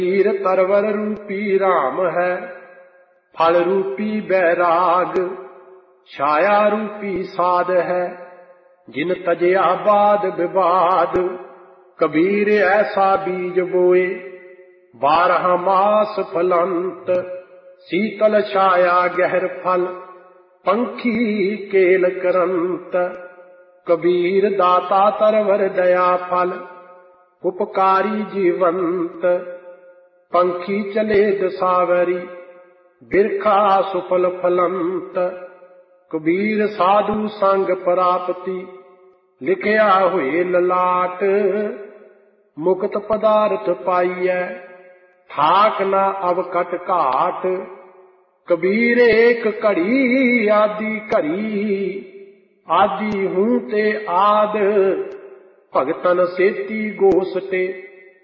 हीर तरवर रूपी राम है, फल रूपी बैराग, छाया रूपी साध है, जिन तजया बाद विवाद। कबीर ऐसा बीज बोए, 12 मास फलंत, शीतल छाया गहर फल, पंखी केल करंत। कबीर दाता तरवर दया फल, उपकारी जीवंत, पंखी चले दसावरी, बिरखा सुफल फलंत। कबीर साधु संग प्राप्ति, लिखिया हुए ललाट, मुक्त पदार्थ पाइयै, थाक न अब कट घाट। कबीर एक घड़ी आदि घड़ी, आदि हूं ते आद, भगतन सेती गोसटे।